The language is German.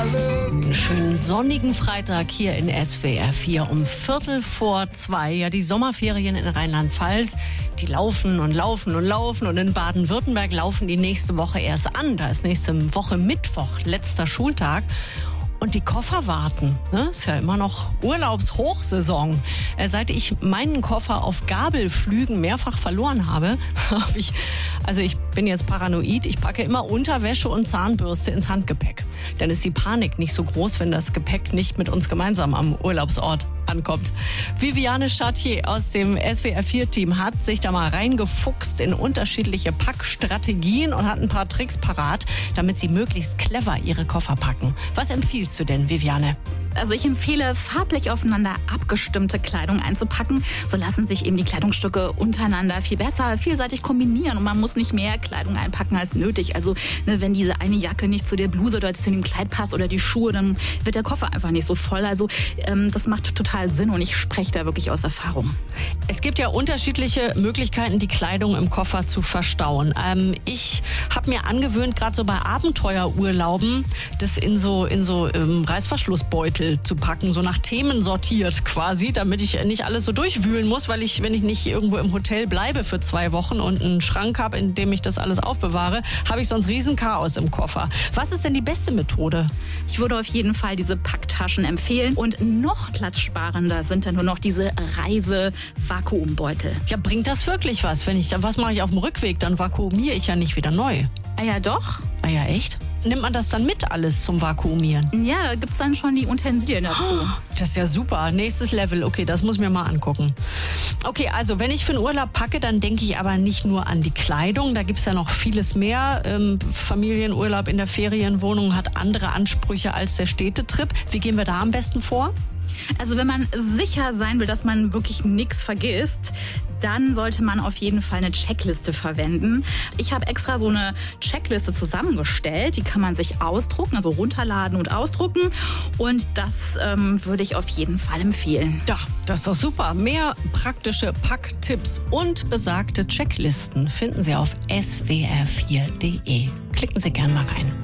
Einen schönen sonnigen Freitag hier in SWR 4 um 1:45. Ja, die Sommerferien in Rheinland-Pfalz, die laufen und laufen und laufen. Und in Baden-Württemberg laufen die nächste Woche erst an. Da ist nächste Woche Mittwoch, letzter Schultag. Und die Koffer warten. Ist ja immer noch Urlaubshochsaison. Seit ich meinen Koffer auf Gabelflügen mehrfach verloren habe, ich bin jetzt paranoid. Ich packe immer Unterwäsche und Zahnbürste ins Handgepäck. Dann ist die Panik nicht so groß, wenn das Gepäck nicht mit uns gemeinsam am Urlaubsort ankommt. Viviane Chartier aus dem SWR4-Team hat sich da mal reingefuchst in unterschiedliche Packstrategien und hat ein paar Tricks parat, damit sie möglichst clever ihre Koffer packen. Was empfiehlst du denn, Viviane? Also ich empfehle, farblich aufeinander abgestimmte Kleidung einzupacken. So lassen sich eben die Kleidungsstücke untereinander viel besser, vielseitig kombinieren und man muss nicht mehr Kleidung einpacken als nötig. Also wenn diese eine Jacke nicht zu der Bluse oder zu dem Kleid passt oder die Schuhe, dann wird der Koffer einfach nicht so voll. Also das macht total Sinn und ich spreche da wirklich aus Erfahrung. Es gibt ja unterschiedliche Möglichkeiten, die Kleidung im Koffer zu verstauen. Ich habe mir angewöhnt, gerade so bei Abenteuerurlauben, das in so Reißverschlussbeutel zu packen, so nach Themen sortiert quasi, damit ich nicht alles so durchwühlen muss, wenn ich nicht irgendwo im Hotel bleibe für 2 Wochen und einen Schrank habe, in dem ich das alles aufbewahre, habe ich sonst Riesenchaos im Koffer. Was ist denn die beste Methode? Ich würde auf jeden Fall diese Packtaschen empfehlen und noch platzsparender sind dann nur noch diese Reise-Vakuumbeutel. Ja, bringt das wirklich was? Was mache ich auf dem Rückweg? Dann vakuumiere ich ja nicht wieder neu. Ah ja, doch. Ah ja, echt? Nimmt man das dann mit alles zum Vakuumieren? Ja, da gibt's dann schon die Utensilien dazu. Das ist ja super. Nächstes Level. Okay, das muss ich mir mal angucken. Okay, also wenn ich für einen Urlaub packe, dann denke ich aber nicht nur an die Kleidung. Da gibt's ja noch vieles mehr. Familienurlaub in der Ferienwohnung hat andere Ansprüche als der Städtetrip. Wie gehen wir da am besten vor? Also wenn man sicher sein will, dass man wirklich nichts vergisst, dann sollte man auf jeden Fall eine Checkliste verwenden. Ich habe extra so eine Checkliste zusammengestellt. Die kann man sich ausdrucken, also runterladen und ausdrucken. Und das würde ich auf jeden Fall empfehlen. Ja, das ist doch super. Mehr praktische Packtipps und besagte Checklisten finden Sie auf swr4.de. Klicken Sie gerne mal rein.